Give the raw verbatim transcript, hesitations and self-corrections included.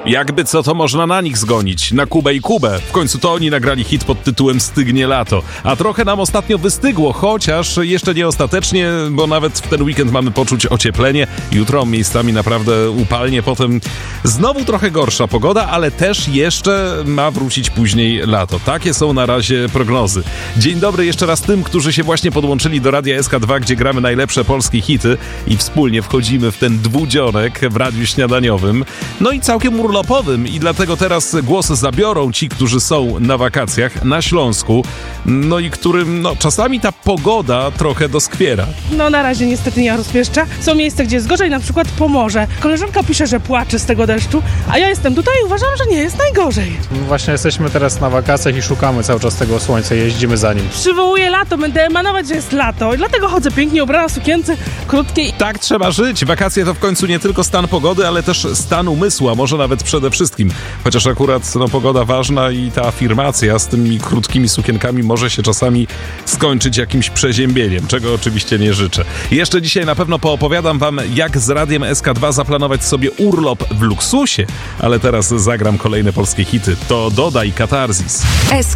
Jakby co, to można na nich zgonić, na Kubę i Kubę. W końcu to oni nagrali hit pod tytułem Stygnie lato. A trochę nam ostatnio wystygło, chociaż jeszcze nie ostatecznie, bo nawet w ten weekend mamy poczuć ocieplenie. Jutro miejscami naprawdę upalnie, potem znowu trochę gorsza pogoda, ale też jeszcze ma wrócić później lato. Takie są na razie prognozy. Dzień dobry jeszcze raz tym, którzy się właśnie podłączyli do Radia S K dwa, gdzie gramy najlepsze polskie hity i wspólnie wchodzimy w ten dwudzionek w Radiu Śniadaniowym. No i całkiem urlopowym i dlatego teraz głos zabiorą ci, którzy są na wakacjach na Śląsku, no i którym no, czasami ta pogoda trochę doskwiera. No na razie niestety nie rozpieszcza. Są miejsca, gdzie jest gorzej, na przykład Pomorze. Koleżanka pisze, że płacze z tego deszczu, a ja jestem tutaj i uważam, że nie jest najgorzej. Właśnie jesteśmy teraz na wakacjach i szukamy cały czas tego słońca, jeździmy za nim. Przywołuję lato, będę emanować, że jest lato i dlatego chodzę pięknie ubrana w sukience krótkiej. Tak trzeba żyć. Wakacje to w końcu nie tylko stan pogody, ale też stan umysłu, a może nawet przede wszystkim. Chociaż akurat no, pogoda ważna i ta afirmacja z tymi krótkimi sukienkami może się czasami skończyć jakimś przeziębieniem, czego oczywiście nie życzę. Jeszcze dzisiaj na pewno poopowiadam wam, jak z Radiem S K dwa zaplanować sobie urlop w luksusie, ale teraz zagram kolejne polskie hity. To Doda i Katarzis.